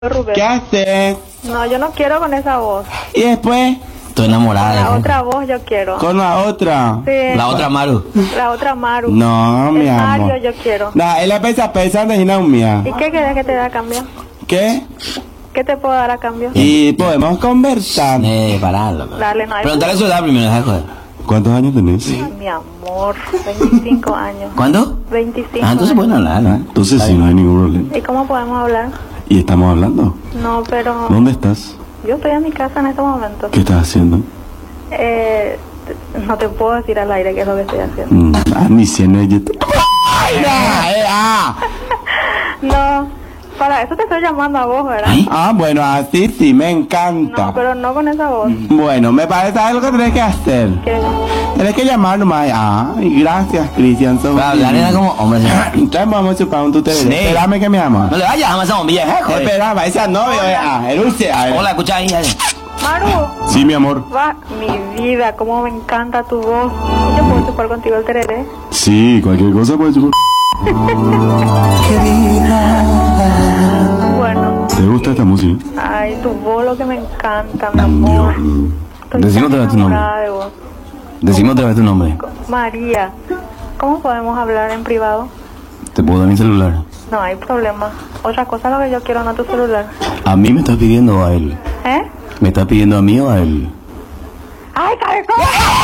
Rubén. ¿Qué haces? No, yo no quiero con esa voz. ¿Y después? Estoy enamorada La de otra voz yo quiero. ¿Con la otra? Sí. la otra Maru. La otra Maru. No, mi El amor. Mario yo quiero. Nah, él pesa pesando y no mía. ¿Y qué querés que te dé a cambio? ¿Qué? ¿Qué te puedo dar a cambio? Y podemos conversar. Paralo. Dale, no hay Preguntale su edad primero, deja de joder. ¿Cuántos años tenés? problema. Mi amor, 25 años. ¿Cuánto? 25 Ah, entonces años. pueden hablar, ¿no? Entonces sí, no hay ningún problema. ¿Y cómo podemos hablar? ¿Y estamos hablando? No, pero ¿Dónde estás? yo estoy en mi casa en este momento. ¿Qué estás haciendo? No te puedo decir al aire qué es lo que estoy haciendo. Ni si en ella. No, para eso te estoy llamando a vos, ¿verdad? ¿Ay? Ah, bueno, así sí, me encanta. No, pero no con esa voz. Bueno, me parece algo que tenés que hacer. ¿Qué? Tenés que llamar nomás. Ah, y gracias, Cristian. Para hablar era como hombre, señor. Entonces vamos a chupar un tutero. Sí. Espérame que me ama. No le vayas a esa bombilla, deja de joder. Espera, va esa novio. Erucia. Hola, escucha ahí, dale. Maru, Sí, mi amor. va, mi vida, cómo me encanta tu voz. Yo puedo chupar contigo el tereré. Sí, cualquier cosa puede chupar. Bueno, ¿Te gusta esta música? ay, tu voz lo que me encanta, mi amor. Estoy Decime tan otra vez tu nombre. enamorada de vos. Decime otra vez tu nombre. María, ¿cómo podemos hablar en privado? Te puedo dar mi celular. No hay problema. Otra cosa es lo que yo quiero, no tu celular. A mí me estás pidiendo o a él. ¿Eh? ¿Me estás pidiendo a mí o a él? ¡Ay, cabezón!